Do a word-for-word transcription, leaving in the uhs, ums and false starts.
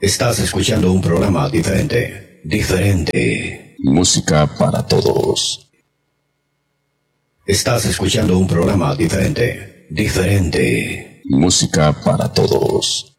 Estás escuchando un programa diferente, diferente. Música para todos. Estás escuchando un programa diferente, diferente. Música para todos.